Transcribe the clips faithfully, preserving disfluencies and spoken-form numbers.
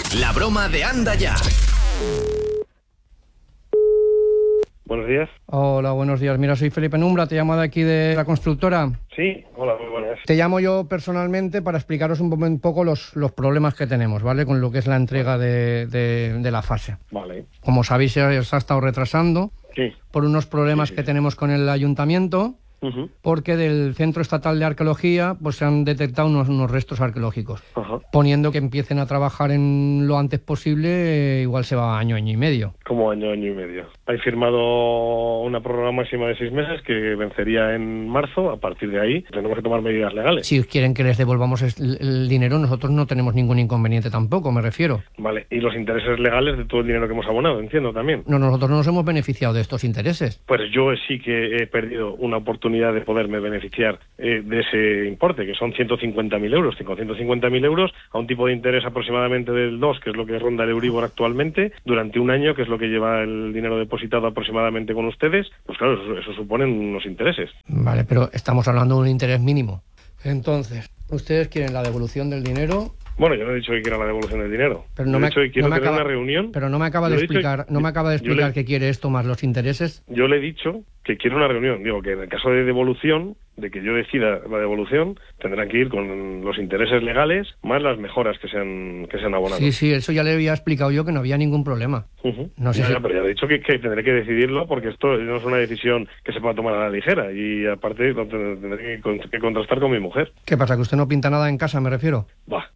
La broma de Anda Ya. Buenos días. Hola, buenos días. Mira, soy Felipe Numbra, te llamo de aquí de la constructora. Sí, hola, muy buenas. Te llamo yo personalmente para explicaros un, un poco los, los problemas que tenemos, ¿vale? Con lo que es la entrega de, de, de la fase. Vale. Como sabéis, se ha estado retrasando Sí. por unos problemas Sí, sí, que sí. tenemos con el ayuntamiento. Uh-huh. Porque del Centro Estatal de Arqueología pues se han detectado unos, unos restos arqueológicos. Ajá. Poniendo que empiecen a trabajar en lo antes posible, eh, igual se va año, año y medio. Como año, año y medio. Hay firmado una prórroga máxima de seis meses que vencería en marzo. A partir de ahí tenemos que tomar medidas legales. Si quieren que les devolvamos el, el dinero, nosotros no tenemos ningún inconveniente tampoco, me refiero. Vale. Y los intereses legales de todo el dinero que hemos abonado, entiendo también. No, nosotros no nos hemos beneficiado de estos intereses. Pues yo sí que he perdido una oportunidad de poderme beneficiar eh, de ese importe, que son ciento cincuenta mil euros. Con ciento cincuenta mil euros a un tipo de interés aproximadamente del dos, que es lo que ronda el Euribor actualmente, durante un año, que es lo que lleva el dinero depositado aproximadamente con ustedes, pues claro, eso, eso suponen unos intereses. Vale, pero estamos hablando de un interés mínimo. Entonces, ustedes quieren la devolución del dinero. Bueno, yo no he dicho que quiera la devolución del dinero. Pero no Yo he me, dicho que quiero no me tener acaba, una reunión. Pero no me acaba de Yo he dicho- explicar, no me acaba de yo explicar le- que quiere esto más los intereses. Yo le he dicho que quiero una reunión. Digo que en el caso de devolución, de que yo decida la devolución, tendrán que ir con los intereses legales más las mejoras que se han, que se han abonado. Sí, sí, eso ya le había explicado yo que no había ningún problema. Ujú. No sé Ya, si- ya, pero ya he dicho que, que tendré que decidirlo porque esto no es una decisión que se pueda tomar a la ligera y aparte lo tendré tendré que, con- que contrastar con mi mujer. ¿Qué pasa? ¿Que usted no pinta nada en casa, me refiero? Va.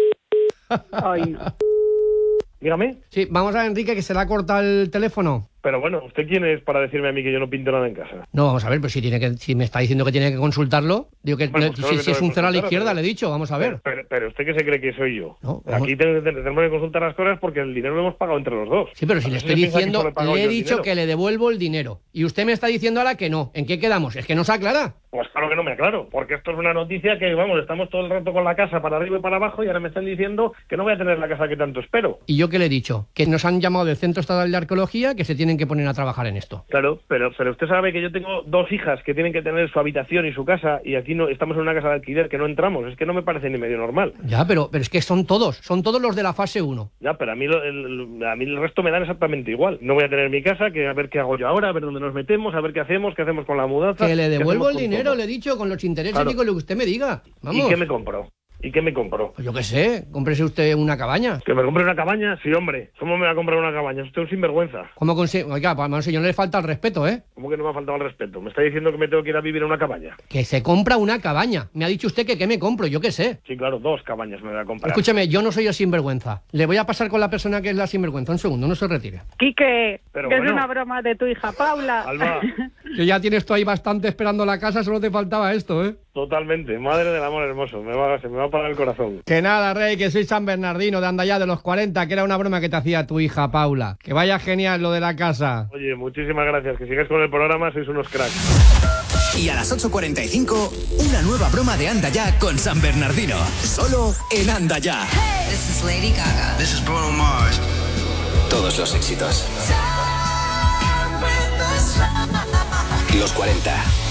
Ay, no. Dígame. Sí, vamos a ver, Enrique, que se le ha cortado el teléfono. Pero bueno, ¿usted quién es para decirme a mí que yo no pinto nada en casa? No, vamos a ver, pues si tiene que, si me está diciendo que tiene que consultarlo, digo que Bueno, le- pues si, claro que si es tengo un que cero a la consultar, izquierda, pero- le he dicho, vamos a ver. Pero, pero, pero ¿usted qué se cree que soy yo? No, vamos- Aquí te- te- tenemos que consultar las cosas porque el dinero lo hemos pagado entre los dos. Sí, pero si ¿A le qué estoy se piensa que diciendo, solo he pagado le yo he el dicho dinero? que le devuelvo el dinero. Y usted me está diciendo ahora que no. ¿En qué quedamos? Es que no se aclara. Pues claro que no me aclaro, porque esto es una noticia que, vamos, estamos todo el rato con la casa para arriba y para abajo y ahora me están diciendo que no voy a tener la casa que tanto espero. ¿Y yo qué le he dicho? Que nos han llamado del Centro Estatal de Arqueología, que se tienen que poner a trabajar en esto. Claro, pero, pero usted sabe que yo tengo dos hijas que tienen que tener su habitación y su casa y aquí no estamos en una casa de alquiler que no entramos. Es que no me parece ni medio normal. Ya, pero, pero es que son todos, son todos los de la fase uno. Ya, pero a mí, lo- el, a mí el resto me dan exactamente igual. No voy a tener mi casa, que a ver qué hago yo ahora, a ver dónde nos metemos, a ver qué hacemos, qué hacemos con la mudanza. Que le qué devuelvo hacemos el con dinero, todo. le he dicho, con los intereses Claro. y con lo que usted me diga. Vamos. ¿Y qué me compró? ¿Y qué me compró? Pues yo qué sé, cómprese usted una cabaña. ¿Que me compre una cabaña? Sí, hombre. ¿Cómo me va a comprar una cabaña? Es usted un sinvergüenza. ¿Cómo consigue? Oiga, pues, señor, no le falta el respeto, ¿eh? ¿Cómo que no me ha faltado el respeto? ¿Me está diciendo que me tengo que ir a vivir en una cabaña? Que se compra una cabaña. Me ha dicho usted que qué me compro, yo qué sé. Sí, claro, dos cabañas me voy a comprar. Escúcheme, yo no soy el sinvergüenza. Le voy a pasar con la persona que es la sinvergüenza. Un segundo, no se retire. Quique, Pero que bueno. es una broma de tu hija Paula. Alba, Que ya tienes tú ahí bastante esperando la casa, solo te faltaba esto, ¿eh? totalmente. Madre del amor hermoso. Me va, se me va a parar el corazón. Que nada, Rey, que soy San Bernardino de Andallá de los cuarenta, que era una broma que te hacía tu hija Paula. Que vaya genial lo de la casa. Oye, muchísimas gracias. Que sigáis con el programa, sois unos cracks. Y a las ocho cuarenta y cinco, una nueva broma de Anda Ya con San Bernardino. Solo en Anda Ya. This is Lady Gaga. This is Bruno Mars. Todos los éxitos. Los cuarenta.